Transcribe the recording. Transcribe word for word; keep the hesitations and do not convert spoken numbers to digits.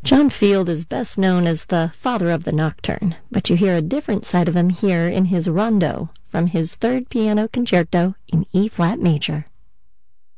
John Field is best known as the father of the nocturne, but you hear a different side of him here in his Rondo from his third piano concerto in E-flat major.